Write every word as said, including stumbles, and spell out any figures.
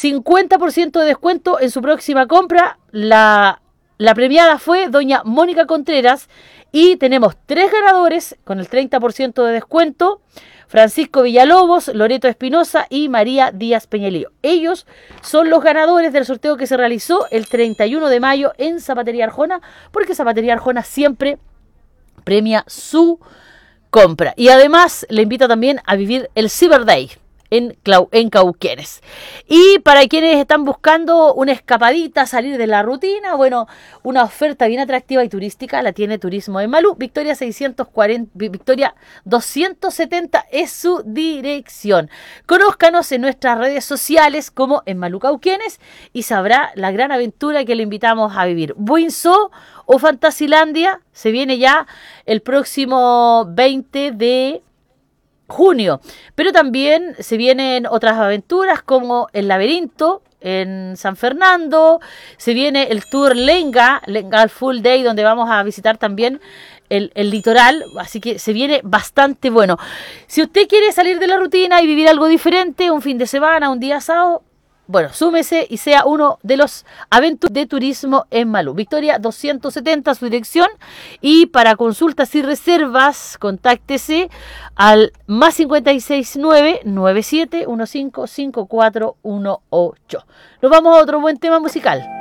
cincuenta por ciento de descuento en su próxima compra. La, la premiada fue doña Mónica Contreras y tenemos tres ganadores con el treinta por ciento de descuento. Francisco Villalobos, Loreto Espinosa y María Díaz Peñalillo. Ellos son los ganadores del sorteo que se realizó el treinta y uno de mayo en Zapatería Arjona, porque Zapatería Arjona siempre premia su compra. Y además le invito también a vivir el Cyber Day en, Clau, en Cauquenes. Y para quienes están buscando una escapadita, salir de la rutina, bueno, una oferta bien atractiva y turística la tiene Turismo en Malú. Victoria seiscientos cuarenta, Victoria doscientos setenta es su dirección. Conózcanos en nuestras redes sociales como en Malú Cauquenes y sabrá la gran aventura que le invitamos a vivir. Buinzo o Fantasilandia se viene ya el próximo veinte de junio, pero también se vienen otras aventuras como el laberinto en San Fernando, se viene el tour Lenga, Lenga Full Day, donde vamos a visitar también el, el litoral, así que se viene bastante bueno. Si usted quiere salir de la rutina y vivir algo diferente, un fin de semana, un día sábado, bueno, súmese y sea uno de los aventureros de Turismo en Malú. Victoria doscientos setenta su dirección, y para consultas y reservas contáctese al más cincuenta y seis nueve nueve siete uno cinco cinco cuatro uno ocho. Nos vamos a otro buen tema musical.